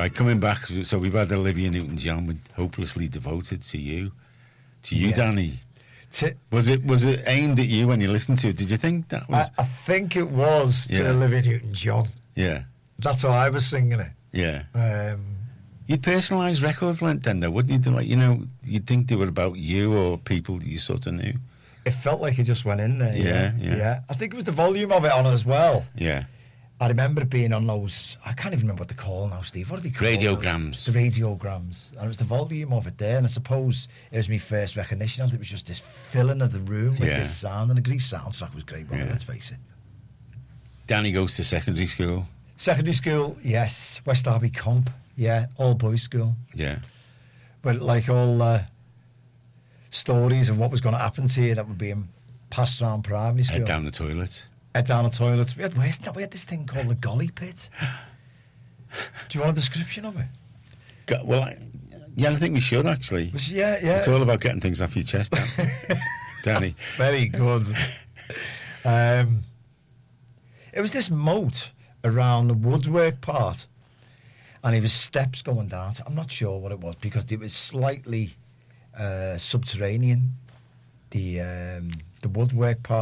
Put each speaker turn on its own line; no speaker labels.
Right, coming back, so we've had Olivia Newton-John with Hopelessly Devoted to You. To you,
Yeah.
Danny. Was it aimed at you when you listened to it? Did you think that was...
I think it was to
Yeah.
Olivia Newton-John.
Yeah,
That's how I was singing it.
yeah. You'd personalise records then, though, wouldn't you? Like, you'd think they were about you or people that you sort of knew.
It felt like it just went in there.
Yeah.
I think it was the volume of it on as well.
Yeah.
I remember it being on those, I can't even remember what they're called now, Steve. What are they called?
Radiograms.
The radiograms. And it was the volume of it there. And I suppose it was my first recognition of it. It was just this filling of the room with
Yeah.
this sound. And the Grease soundtrack was great,
Yeah.
let's face it.
Danny goes to secondary school.
Secondary school, yes. West Derby Comp, yeah. All boys school.
Yeah.
But like all stories of what was going to happen to you that were being passed around primary school.
Head down the toilet.
Head down the toilets. We had this thing called the Golly Pit. Do you want a description of it?
Well, I think we should, actually.
Yeah.
It's all about getting things off your chest, Dan. Danny.
Very good. It was this moat around the woodwork part, and it was steps going down. I'm not sure what it was because it was slightly subterranean. The woodwork part.